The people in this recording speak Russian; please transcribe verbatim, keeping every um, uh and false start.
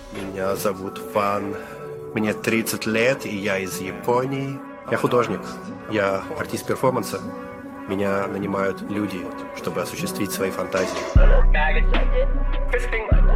Меня зовут Ван. Мне тридцать лет, и я из Японии. Я художник. Я артист перформанса. Меня нанимают люди, чтобы осуществить свои фантазии.